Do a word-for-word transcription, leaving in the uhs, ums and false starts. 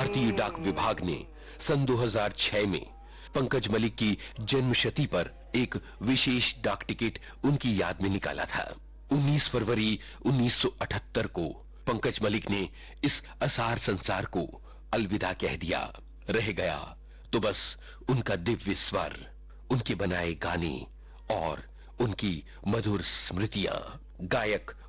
भारतीय डाक विभाग ने सन दो हज़ार छह में पंकज मलिक की जन्मशती पर एक विशेष डाक टिकट उनकी याद में निकाला था। उन्नीस फरवरी उन्नीस सौ अठहत्तर को पंकज मलिक ने इस असार संसार को अलविदा कह दिया। रह गया तो बस उनका दिव्य स्वर, उनके बनाए गाने और उनकी मधुर स्मृतियां। गायक